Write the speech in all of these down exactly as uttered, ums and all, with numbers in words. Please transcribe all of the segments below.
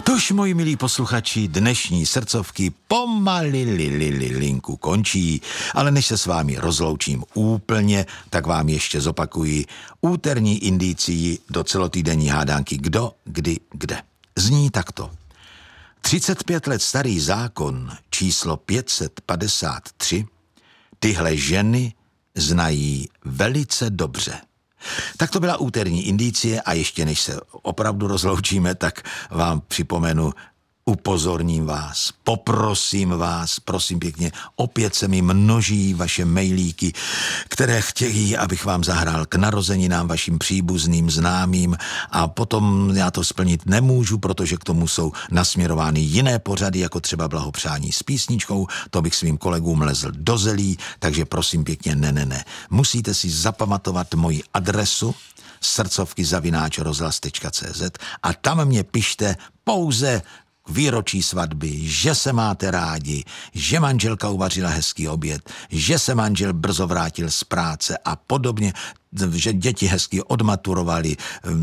Tož, moji milí posluchači, dnešní srdcovky pomali li, li, li, linku končí, ale než se s vámi rozloučím úplně, tak vám ještě zopakuji úterní indicii do celotýdenní hádánky Kdo, kdy, kde. Zní takto. třicet pět let starý zákon číslo pět set padesát tři tyhle ženy znají velice dobře. Tak to byla úterní indicie a ještě než se opravdu rozloučíme, tak vám připomenu, upozorním vás, poprosím vás, prosím pěkně, opět se mi množí vaše mailíky, které chtějí, abych vám zahrál k narozeninám vašim příbuzným, známým a potom já to splnit nemůžu, protože k tomu jsou nasměrovány jiné pořady, jako třeba blahopřání s písničkou, to bych svým kolegům lezl do zelí, takže prosím pěkně, ne, ne, ne. Musíte si zapamatovat moji adresu srdcovky zavináč rozhlas tečka cé zet a tam mě pište pouze výročí svatby, že se máte rádi, že manželka uvařila hezký oběd, že se manžel brzo vrátil z práce a podobně, že děti hezky odmaturovali,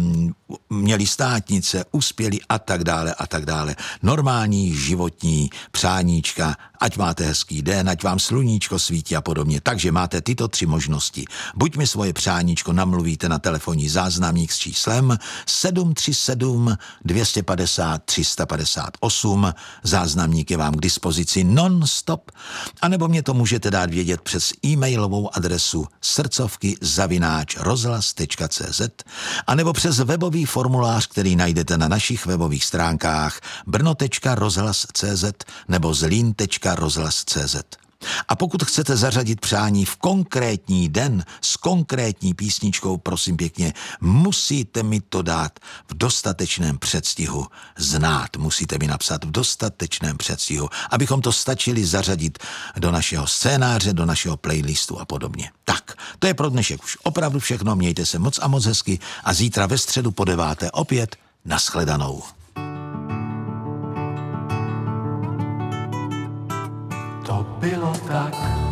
měli státnice, uspěli a tak dále a tak dále. Normální životní přáníčka, ať máte hezký den, ať vám sluníčko svítí a podobně. Takže máte tyto tři možnosti. Buď mi svoje přáníčko namluvíte na telefonní záznamník s číslem sedm tři sedm dvě pět nula tři pět osm, záznamník je vám k dispozici non-stop, anebo mě to můžete dát vědět přes e-mailovou adresu srdcovky zavináč rozhlas tečka cé zet anebo přes webový formulář, který najdete na našich webových stránkách brno tečka rozhlas tečka cé zet nebo zlín tečka rozhlas tečka cé zet. A pokud chcete zařadit přání v konkrétní den s konkrétní písničkou, prosím pěkně, musíte mi to dát v dostatečném předstihu znát. Musíte mi napsat v dostatečném předstihu, abychom to stačili zařadit do našeho scénáře, do našeho playlistu a podobně. Tak, to je pro dnešek už opravdu všechno. Mějte se moc a moc hezky a zítra ve středu po deváté opět nashledanou. To bylo tak.